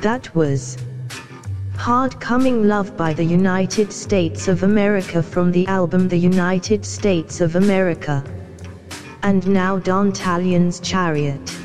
That was Hard Coming Love by the United States of America from the album The United States of America. And now Don Talion's Chariot.